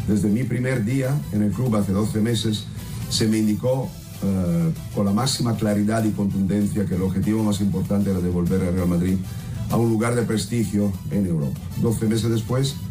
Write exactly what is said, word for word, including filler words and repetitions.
Desde mi primer día en el club hace doce meses se me indicó eh, con la máxima claridad y contundencia que el objetivo más importante era devolver al Real Madrid a un lugar de prestigio en Europa. doce meses después